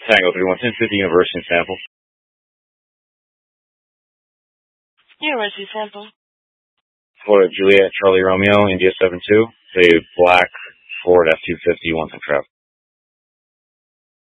Tango 31050 University sample. University sample. Florida Juliet Charlie Romeo India 72. A black Ford F-250 1 ton traffic.